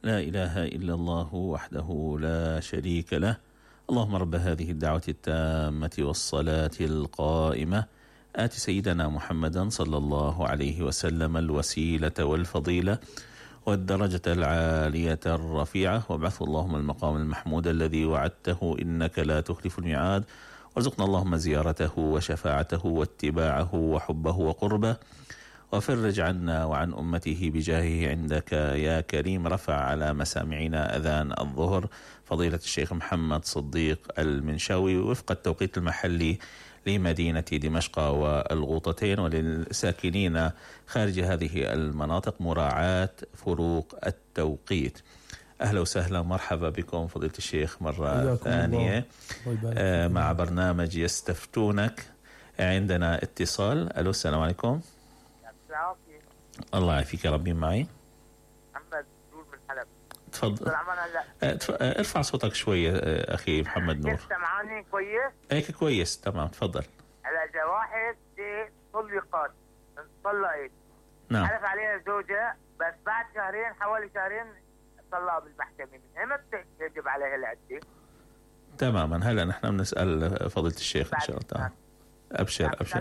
لا إله إلا الله وحده لا شريك له. اللهم رب هذه الدعوة التامة والصلاة القائمة آت سيدنا محمدا صلى الله عليه وسلم الوسيلة والفضيلة والدرجة العالية الرفيعة، وابعثه اللهم المقام المحمود الذي وعدته إنك لا تخلف الميعاد، وارزقنا اللهم زيارته وشفاعته واتباعه وحبه وقربه، وفرج عنا وعن أمته بجاهه عندك يا كريم. رفع على مسامعنا أذان الظهر فضيلة الشيخ محمد صديق المنشاوي وفق التوقيت المحلي لمدينة دمشق والغوطتين، وللساكنين خارج هذه المناطق مراعاة فروق التوقيت. أهلا وسهلا مرحبا بكم فضيلة الشيخ مرة ثانية مع برنامج يستفتونك. عندنا اتصال. ألو، السلام عليكم. الله يعافيك يا ربي. معي محمد نور من حلب. تفضل. ارفع صوتك شوية أخي محمد نور. سمعاني كويس؟ هيك كويس تمام. تفضل. هلا إذا واحد طلقت طلقت، نعم، حلف عليها زوجة، بس بعد شهرين حوالي شهرين طلقها بالمحكمة، متى يجب عليها العدة؟ تماما. هلا نحن بنسأل فضيلة الشيخ إن شاء الله. أبشر أبشر.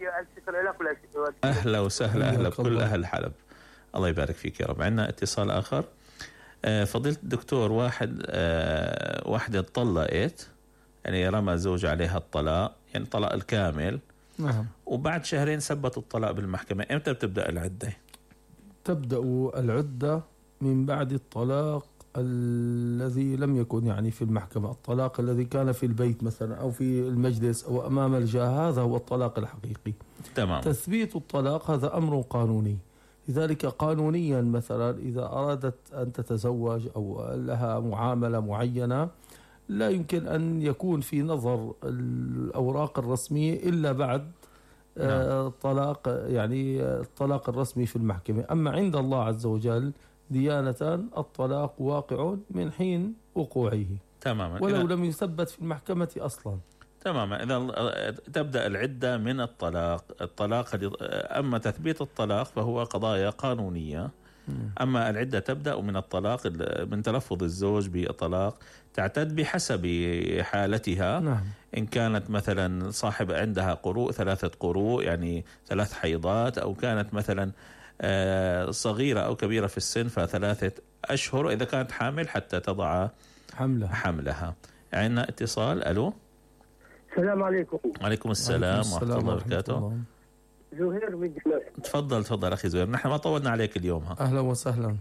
أهلا وسهلا، أهلا بكل أهل حلب. الله يبارك فيك يا رب. عندنا اتصال آخر. فضيلة الدكتور، واحدة طلقت، يعني رمى زوج عليها الطلاق، يعني الطلاق الكامل. نعم. وبعد شهرين ثبت الطلاق بالمحكمة، إمتى بتبدأ العدة؟ تبدأ العدة من بعد الطلاق الذي لم يكن يعني في المحكمة، الطلاق الذي كان في البيت مثلا أو في المجلس أو أمام الجهة، هذا هو الطلاق الحقيقي. تمام. تثبيت الطلاق هذا أمر قانوني، لذلك قانونيا مثلا إذا أرادت أن تتزوج أو لها معاملة معينة لا يمكن أن يكون في نظر الأوراق الرسمية إلا بعد الطلاق، يعني الطلاق الرسمي في المحكمة. أما عند الله عز وجل ديانة الطلاق واقع من حين وقوعه تماما، ولو لم يثبت في المحكمة أصلا. تماما. إذا تبدأ العدة من الطلاق. أما تثبيت الطلاق فهو قضايا قانونية. أما العدة تبدأ من الطلاق، من تلفظ الزوج بالطلاق، تعتد بحسب حالتها. نعم. إن كانت مثلا صاحب عندها قروء 3 قروء، يعني 3 حيضات، أو كانت مثلا صغيرة أو كبيرة في السن ف3 أشهر، إذا كانت حامل حتى تضع حملها. عندنا اتصال. ألو، السلام عليكم. وعليكم السلام ورحمة الله وبركاته. زهير من دمشق. تفضل أخي زهير، نحن ما طولنا عليك اليوم. أهلا وسهلا.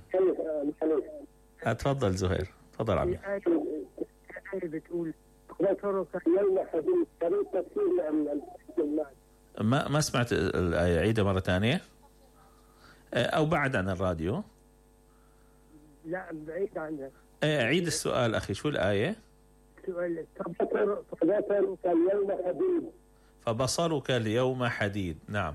تفضل زهير، تفضل عمي. الآية بتقول وترك يوم حديث طريق تفسير ما سمعت الآية، عيدة مرة ثانية أو بعد عن الراديو. لا بعيد عنها. عيد السؤال أخي، شو الآية؟ سؤال فبصرك اليوم حديد. فبصرك اليوم حديد. نعم.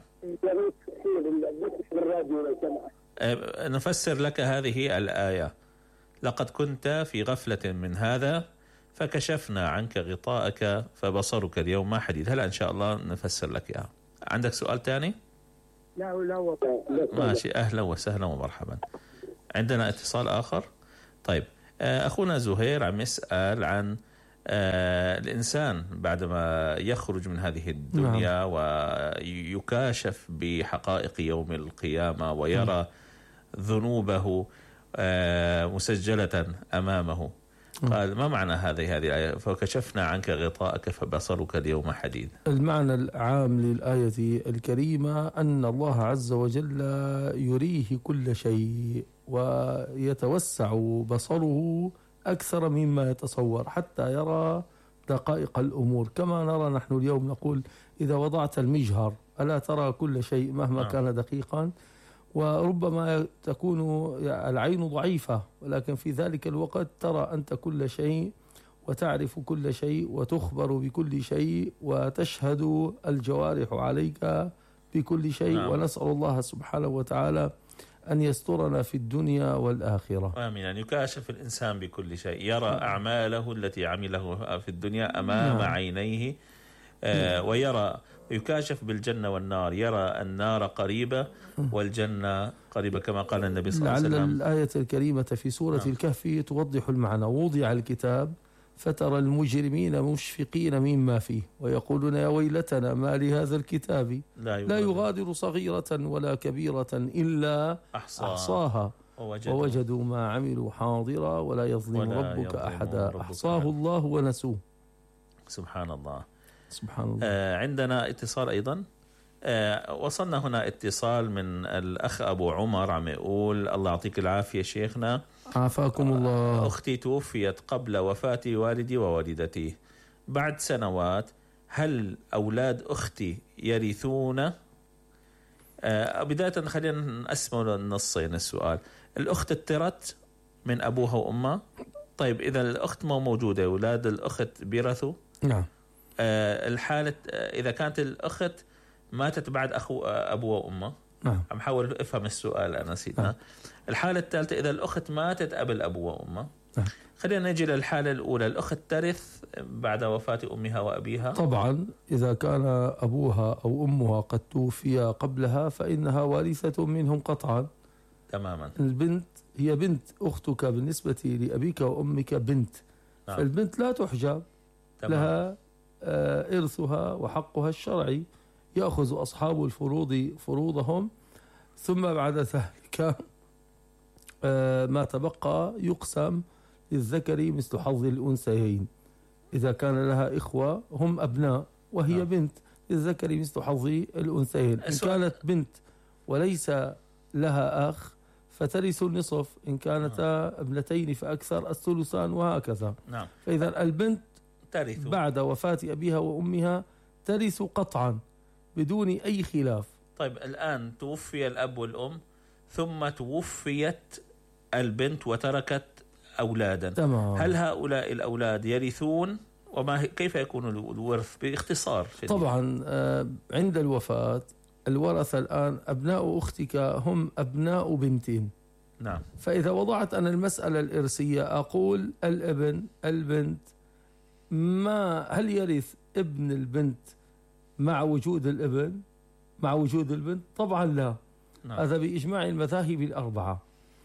نفسر لك هذه الآية. لقد كنت في غفلة من هذا فكشفنا عنك غطاءك فبصرك اليوم حديد. هلا إن شاء الله نفسر لك إياها. عندك سؤال تاني؟ لا ماشي، أهلا وسهلا ومرحبا. عندنا اتصال آخر. طيب، أخونا زهير عم يسأل عن الإنسان بعدما يخرج من هذه الدنيا ويكاشف بحقائق يوم القيامة ويرى ذنوبه مسجلة أمامه. قال ما معنى هذه الآية فكشفنا عنك غطاءك فبصرك اليوم حديد؟ المعنى العام للآية الكريمة أن الله عز وجل يريه كل شيء ويتوسع بصره أكثر مما يتصور حتى يرى دقائق الأمور. كما نرى نحن اليوم نقول إذا وضعت المجهر ألا ترى كل شيء مهما كان دقيقا؟ وربما تكون العين ضعيفة ولكن في ذلك الوقت ترى أنت كل شيء وتعرف كل شيء وتخبر بكل شيء وتشهد الجوارح عليك بكل شيء. ونسأل الله سبحانه وتعالى أن يسترنا في الدنيا والآخرة. آمين. أن يكاشف الإنسان بكل شيء، يرى أعماله التي عمله في الدنيا أمام عينيه، ويرى يكاشف بالجنة والنار، يرى النار قريبة والجنة قريبا كما قال النبي صلى الله عليه لعل وسلم. الآية الكريمة في سورة الكهف توضح المعنى. وضع الكتاب فترى المجرمين مشفقين مما فيه ويقولون يا ويلتنا ما لهذا الكتاب لا يغادر صغيرة ولا كبيرة إلا أحصاها ووجدوا ما عملوا حاضرا ولا يظلم ربك أحدا أحصاه الله ونسوه. سبحان الله. سبحان الله. عندنا اتصال أيضا. وصلنا هنا اتصال من الأخ أبو عمر عم يقول الله يعطيك العافية شيخنا، عافاكم الله. أختي توفيت قبل وفاة والدي ووالدتي بعد سنوات، هل أولاد أختي يرثون؟ بداية خلينا نقسم النصين السؤال. الأخت اترت من أبوها وأمها، طيب إذا الأخت ما موجودة أولاد الأخت بيرثوا؟ نعم. الحالة إذا كانت الأخت ماتت بعد أبوها وأمها. نعم. عم حاول أفهم السؤال أنا سيدنا. نعم. الحالة الثالثة إذا الأخت ماتت قبل أبوها وأمها. نعم. خلينا نجي للحالة الأولى، الأخت ترث بعد وفاة أمها وأبيها؟ طبعا إذا كان أبوها أو أمها قد توفي قبلها فإنها وارثة منهم قطعا. تماما. البنت هي بنت أختك بالنسبة لأبيك وأمك بنت. نعم. فالبنت لا تحجب. تماما. لها إرثها وحقها الشرعي، يأخذ أصحاب الفروض فروضهم، ثم بعد ذلك ما تبقى يقسم للذكر مثل حظ الأنثيين. إذا كان لها إخوة هم أبناء وهي بنت، للذكر مثل حظ الأنثيين. إن كانت بنت وليس لها أخ فترث النصف، إن كانتا ابنتين فأكثر الثلثان وهكذا. نعم. فإذا البنت ترث بعد وفاة أبيها وأمها ترث قطعا بدون أي خلاف. طيب الآن توفي الأب والأم ثم توفيت البنت وتركت أولادا. تمام. هل هؤلاء الأولاد يرثون؟ كيف يكون الورث باختصار شديد؟ طبعا عند الوفاة الورثة الآن أبناء أختك هم أبناء بنت. نعم. فإذا وضعت أنا المسألة الإرثية أقول الابن البنت، ما هل يرث ابن البنت مع وجود الابن مع وجود البنت؟ طبعا لا. نعم. هذا بإجماع المذاهب الأربعة.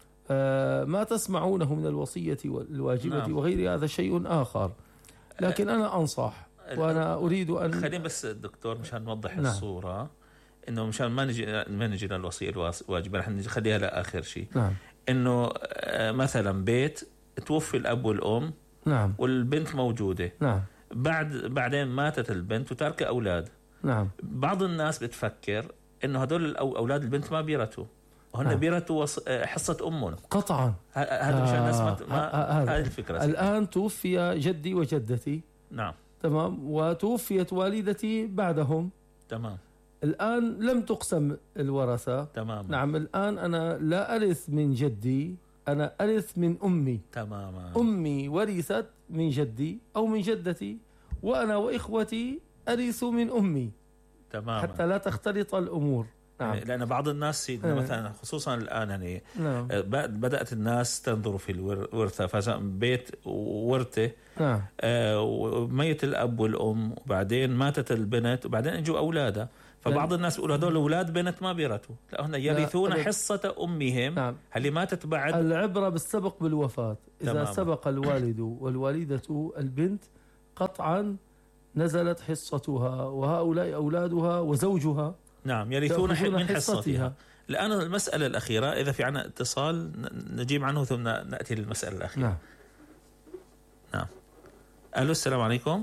ما تسمعونه من الوصية والواجبة نعم. وغير هذا شيء آخر. لكن أنا أنصح وأنا أريد أن خلينا بس دكتور مشان نوضح نعم. الصورة، إنه مشان ما نجي للوصية الواجبة رح نخليها لآخر شيء. نعم. إنه مثلا بيت توفي الأب والأم. نعم. والبنت موجودة. نعم. بعدين ماتت البنت وترك أولاد. نعم. بعض الناس بتفكر إنه هدول أولاد البنت ما بيرثوا، وهن بيرثوا حصة أمهم قطعا. هذا مشان الناس هذه الفكرة. الآن توفي جدي وجدتي. نعم. تمام. وتوفيت والدتي بعدهم. تمام. الآن لم تقسم الورثة. تمام. نعم. الآن أنا لا أرث من جدي، أنا أرث من أمي. تماما. أمي ورثت من جدي أو من جدتي، وأنا وإخوتي أرث من أمي. تماما. حتى لا تختلط الأمور. نعم. لأن بعض الناس سيدنا مثلا خصوصا الآن يعني نعم. بدأت الناس تنظر في الورثة، فبيت ورثة. نعم. وميت الأب والأم وبعدين ماتت البنت وبعدين اجوا أولادها، فبعض الناس بيقولوا هذول أولاد بنت ما بيرثوا، لا هن يرثون حصة أمهم. نعم. اللي ماتت بعد. العبرة بالسبق بالوفاة. إذا تماما. سبق الوالد والوالدة البنت قطعا نزلت حصتها، وهؤلاء أولادها وزوجها نعم يرثون من حصتها. الآن المسألة الأخيرة، إذا في عنا اتصال نجيب عنه ثم نأتي للمسألة الأخيرة. نعم. نعم. ألو السلام عليكم.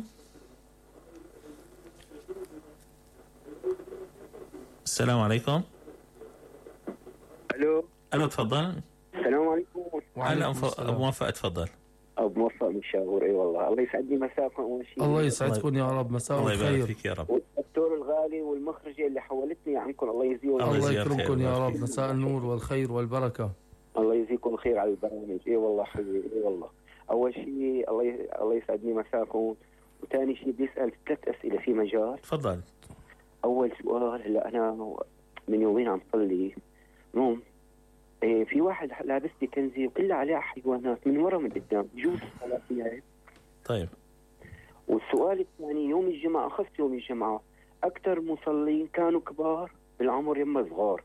السلام عليكم. ألو تفضل. السلام عليكم. هلا أبو موفق تفضل. أبو موفق من شاور. اي والله الله يسعدني مساكم اول شيء. الله يسعدكم يا رب. مساء الله الخير. يبارك فيك يا رب. والدكتور الغالي والمخرجة اللي حولتني عنكم الله يجزيهم. الله يكرمكم يا رب. مساء النور والخير والبركة. الله يجزيكم الخير على البرامج. اي والله حبيبي. اي والله اول شيء الله يسعدني مساكم. وثاني شيء بيسأل 3 أسئلة في مجال. تفضل. اول سؤال، هلا انا من يومين عم صلي نوم، في واحد لابس لي كنزي وكلها عليها حيوانات من ورا من قدام، بجوز الصلاة فيها؟ طيب. والسؤال الثاني، يوم الجمعة أخذت يوم الجمعة أكثر مصلين كانوا كبار بالعمر يما صغار،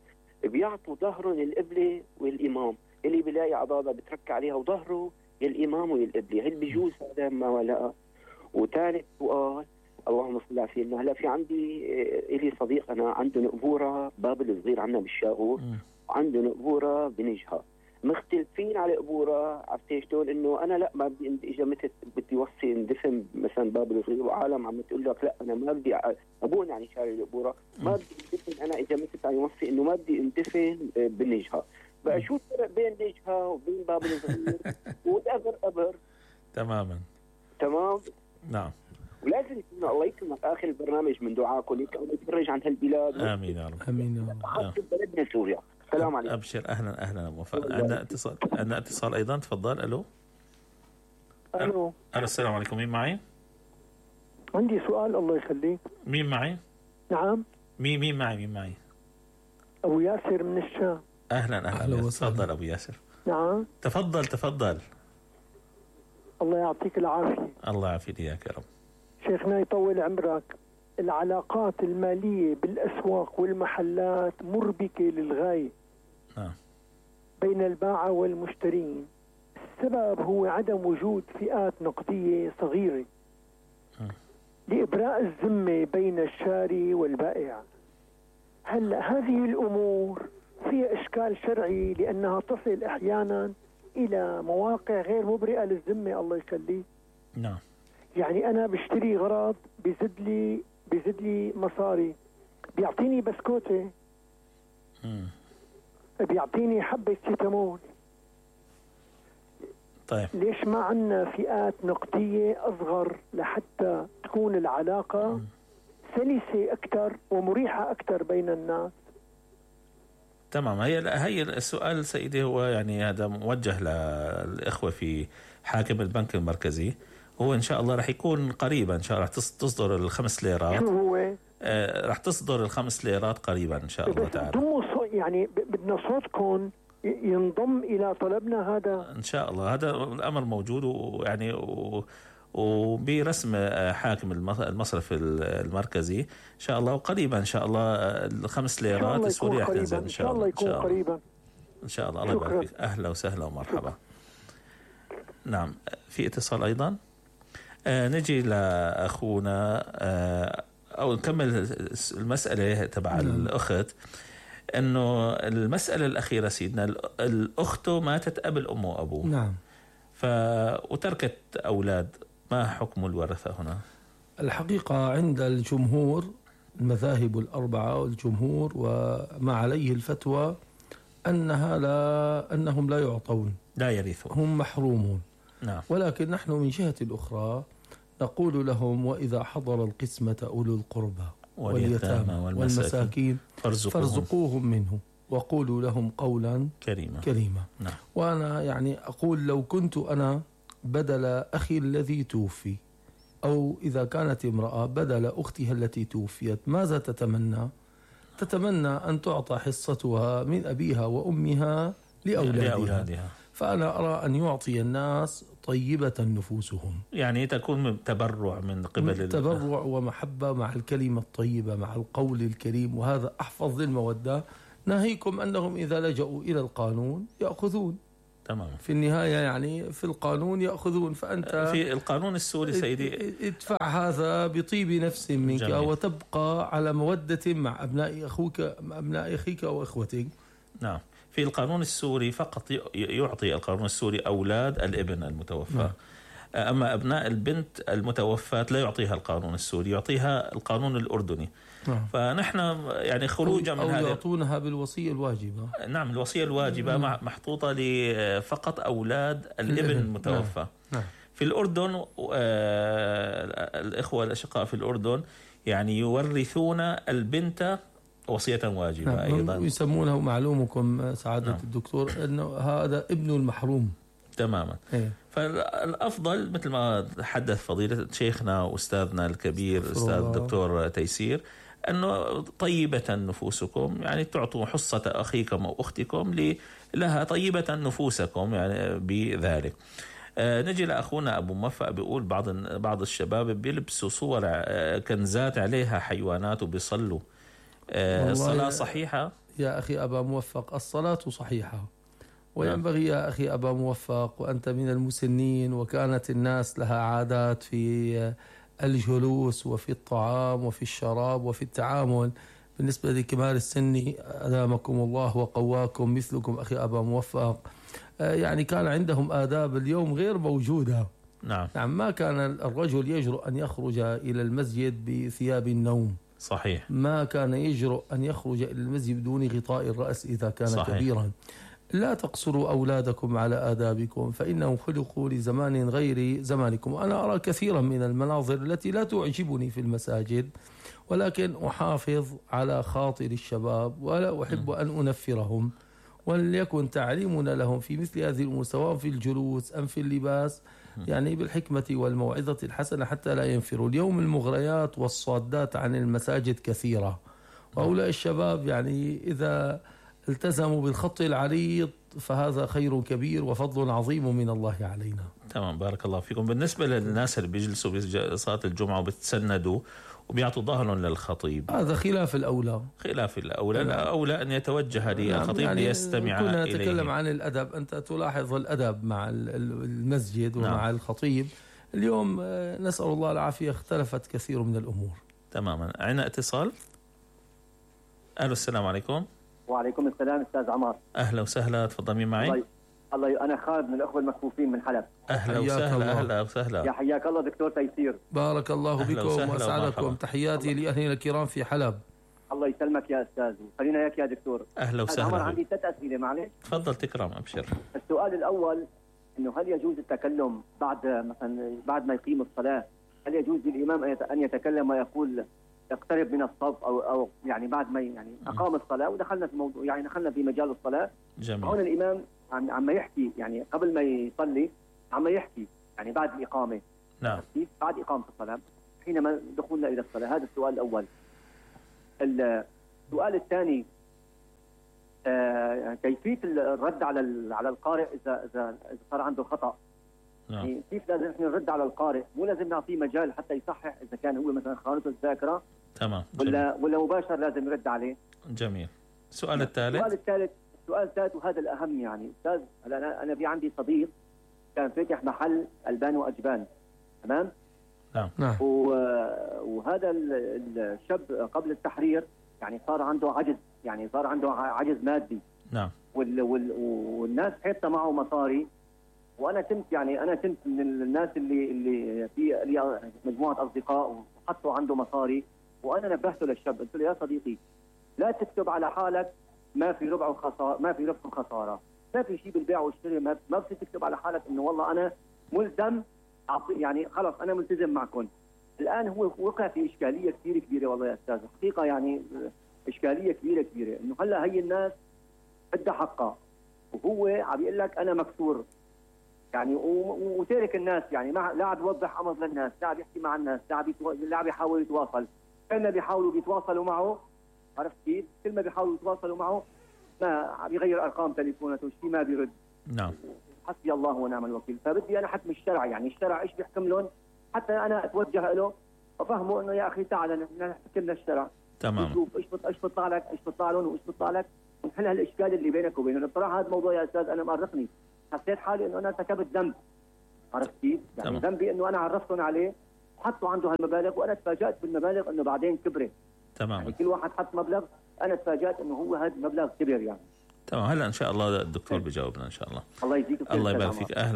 بيعطوا ظهرهم القبلة والإمام، اللي بيلاقي عضاضة بتركع عليها وظهره الإمام والقبلة. هل بيجوز هذا ما ولا؟ وثالث سؤال، اللهم صل على سيدنا، هلا في عندي إلي صديق أنا عنده نقبورة بابل صغير عنا بالشاغور، وعنده نقبورة بنجهة، مختلفين على قبورة. عرفتي شلون؟ انه انا لا ما بدي اجى متت بدي وصي اندفن مثلا باب صغير، وعالم عم تقول لك لا انا ما بدي ابونا يعني شاري القبورة ما بدي اندفن، انا اجى متت عم يوصي انه ما بدي اندفن بالنجهة. بقى شو الفرق بين نجهة وبين باب صغير؟ والقبر قبر تماما. تمام. نعم. ولازم يكون الله يكرمك اخر البرنامج من دعاكم الله يفرج عن هالبلاد. امين يا رب. امين يا رب. خاصة بلدنا سوريا. السلام عليكم. ابشر. اهلا موفق. عندنا اتصال ايضا، تفضل. الو. الو. السلام عليكم، مين معي؟ عندي سؤال الله يخليك. مين معي؟ نعم. مين معي؟ ابو ياسر من الشام. اهلا تفضل ابو ياسر. نعم. تفضل. الله يعطيك العافية. الله يعافيك اياك يا رب. شيخنا يطول عمرك، العلاقات المالية بالأسواق والمحلات مربكة للغاية بين الباعة والمشترين. السبب هو عدم وجود فئات نقدية صغيرة لإبراء الذمة بين الشاري والبائع. هل هذه الأمور فيها إشكال شرعي لأنها تصل أحيانا إلى مواقع غير مبرئة للذمة؟ الله يخليك. نعم. يعني أنا بشتري غراض بيزد لي مصاري، بيعطيني بسكوتة، بيعطيني حبة سيتامول. طيب ليش ما عندنا فئات نقدية أصغر لحتى تكون العلاقة سلسة أكثر ومريحة أكثر بين الناس؟ تمام. هي السؤال سيدي هو يعني هذا موجه للإخوة في حاكم البنك المركزي. هو إن شاء الله رح يكون قريبا إن شاء الله رح تصدر ال5 ليرات. شو هو؟ رح تصدر ال5 ليرات قريبا إن شاء الله تعالى. يعني بدنا صوتكم ينضم إلى طلبنا هذا إن شاء الله. هذا الأمر موجود ويعني وبرسم حاكم المصرف المركزي إن شاء الله، وقريبا إن شاء الله ال5 ليرات السورية تنزل إن شاء الله. يكون قريبا إن شاء الله. الله يبارك فيك. أهلا وسهلا ومرحبا. نعم. في اتصال أيضا. نجي لأخونا أو نكمل المسألة تبع الأخت. إنه المسألة الأخيرة سيدنا، الأخت ماتت قبل أمه وأبوه. نعم. وتركت أولاد، ما حكم الورثة هنا؟ الحقيقة عند الجمهور، المذاهب الأربعة والجمهور وما عليه الفتوى أنهم لا يعطون، لا يرثون، هم محرومون. نعم. ولكن نحن من جهة الأخرى نقول لهم: وإذا حضر القسمة أولو القربى واليتامى والمساكين فارزقوهم منه وقولوا لهم قولا كريما. نعم. وأنا يعني أقول لو كنت أنا بدل أخي الذي توفي، أو إذا كانت امرأة بدل أختها التي توفيت، ماذا تتمنى؟ تتمنى أن تعطى حصتها من أبيها وأمها لأولادها. فأنا أرى أن يعطي الناس طيبة نفوسهم، يعني تكون تبرع من قبل تبرع ومحبة مع الكلمة الطيبة مع القول الكريم، وهذا أحفظ للمودة. ناهيكم أنهم إذا لجأوا إلى القانون يأخذون. تمام. في النهاية يعني في القانون يأخذون، فأنت في القانون السوري سيدي ادفع هذا بطيب نفس منك. جميل. وتبقى على مودة مع أبناء أخيك وإخوتك. نعم. في القانون السوري فقط يعطي القانون السوري أولاد الابن المتوفى. نعم. أما أبناء البنت المتوفاة لا يعطيها القانون السوري، يعطيها القانون الأردني. نعم. فنحن يعني خروجا من هذا أو يعطونها بالوصية الواجبة. نعم. الوصية الواجبة محطوطة لفقط أولاد الابن المتوفى. نعم. نعم. في الأردن الإخوة الأشقاء في الأردن يعني يورثون البنت وصية واجبة. نعم. أيضا يسمونه، معلومكم سعادة نعم. الدكتور، أنه هذا ابن المحروم تماما. فالأفضل مثل ما حدث فضيلة شيخنا وأستاذنا الكبير الأستاذ الدكتور تيسير، أنه طيبة نفوسكم، يعني تعطوا حصة أخيكم أو أختكم لها طيبة نفوسكم يعني بذلك. نجي لأخونا أبو موفق، بيقول بعض الشباب بيلبسوا صور كنزات عليها حيوانات وبيصلوا. الصلاة صحيحة؟ يا أخي أبا موفق الصلاة صحيحة، وينبغي يا أخي أبا موفق وأنت من المسنين، وكانت الناس لها عادات في الجلوس وفي الطعام وفي الشراب وفي التعامل. بالنسبة لكبار السن أدامكم الله وقواكم مثلكم أخي أبا موفق، يعني كان عندهم آداب اليوم غير موجودة. نعم، ما كان الرجل يجرؤ أن يخرج إلى المسجد بثياب النوم. صحيح. ما كان يجرؤ أن يخرج إلى المسجد بدون غطاء الرأس إذا كان صحيح. كبيرا. لا تقصروا أولادكم على آدابكم، فإنهم خلقوا لزمان غير زمانكم. أنا أرى كثيرا من المناظر التي لا تعجبني في المساجد، ولكن أحافظ على خاطر الشباب ولا أحب أن أنفرهم، وليكن تعليمنا لهم في مثل هذه الأمور سواء في الجلوس أم في اللباس يعني بالحكمة والموعظة الحسنة حتى لا ينفروا. اليوم المغريات والصادات عن المساجد كثيرة، وهؤلاء الشباب يعني إذا التزموا بالخط العريض فهذا خير كبير وفضل عظيم من الله علينا. تمام، بارك الله فيكم. بالنسبة للناس اللي بيجلسوا بصلاة الجمعة وبتسندوا وبيعطوا ظهرهم للخطيب، هذا خلاف الأولى. الأولى أن يتوجه للخطيب يعني ليستمع إليه. كنا نتكلم عن الأدب، أنت تلاحظ الأدب مع المسجد ومع الخطيب. اليوم نسأل الله العافية اختلفت كثير من الأمور. تماما. عنا اتصال. أهلا، السلام عليكم. وعليكم السلام أستاذ عمار. أهلا وسهلا، تفضل. مين معي؟ الله أنا خالد من الأخوة المكفوفين من حلب. أهلا وسهلا. أهلا وسهلا. يا حياك الله دكتور تيسير. بارك الله بكم وأسعدكم. تحياتي لأهلنا الكرام في حلب. الله يسلمك يا أستاذ، خلينا إياك يا دكتور. أهلا وسهلا. عمر عندي 3 أسئلة معلش. تفضل تكرم، أبشر. السؤال الأول إنه هل يجوز التكلم بعد بعد ما يقيم الصلاة؟ هل يجوز للإمام أن يتكلم ويقول اقترب من الصف أو يعني بعد ما يعني أقام الصلاة ودخلنا في موضوع يعني دخلنا في مجال الصلاة. جميل. هون الإمام عم يحكي يعني قبل ما يصلي عم يحكي يعني بعد الإقامة. نعم. بعد إقامة الصلاة حينما دخولنا إلى الصلاة. هذا السؤال الأول. السؤال الثاني كيفية الرد على القارئ إذا صار عنده خطأ. نعم. يعني كيف لازم نحن نرد على القارئ؟ مو لازم نعطيه مجال حتى يصحح إذا كان هو مثلا خانته الذاكرة. تمام. ولا مباشر لازم يرد عليه. جميل. السؤال الثالث وهذا الأهم يعني أستاذ، أنا في عندي صديق كان فاتح محل ألبان وأجبان. تمام؟ نعم. وهذا الشاب قبل التحرير يعني صار عنده عجز، يعني صار عنده عجز مادي. نعم. والناس حيطة معه مصاري، وأنا كنت من الناس اللي في لي مجموعة أصدقاء وحطوا عنده مصاري، وأنا نبهته للشاب قلت له يا صديقي لا تكتب على حالك ما في ربح وخسارة، ما في شيء بالبيع والشراء، ما بصير تكتب على حالك انه والله انا ملزم يعني خلص انا ملتزم معكم. الان هو وقع في اشكاليه كثير كبيره والله يا استاذ، حقيقه يعني اشكاليه كبيره انه هلا هي الناس بدها حقها وهو عم يقول لك انا مكسور يعني وتارك الناس يعني لا عم يوضح امر للناس، لا عم يحكي مع الناس، لا عم يحاول يتواصل. كل ما بيتواصلوا معه، عرفت كيف؟ كل ما بيحاولوا يتواصلوا معه ما عم يغير ارقام تليفوناته، شيء ما بيرد. نعم. حسبي الله ونعم الوكيل. فبدي انا حكم الشرع، يعني الشرع ايش بيحكم لهم حتى انا اتوجه له وافهمه انه يا اخي تعال نحكمنا الشرع. تمام. نشوف ايش بيطلع لهم وايش بيطلع لك ونحل هالاشكال اللي بينك وبينه. بصراحه هذا الموضوع يا استاذ انا مأرقني، حسيت حالي انه انا ارتكبت ذنب، عرفت كيف؟ يعني ذنبي انه انا عرفتهم عليه وحطوا عنده هالمبالغ وانا تفاجات بالمبالغ انه بعدين كبرت. تمام. يعني كل واحد حط مبلغ، انا تفاجات انه هو هذا المبلغ كبير يعني. تمام. هلا ان شاء الله الدكتور بيجاوبنا ان شاء الله. الله يجزيك الله يبارك فيك. اهلا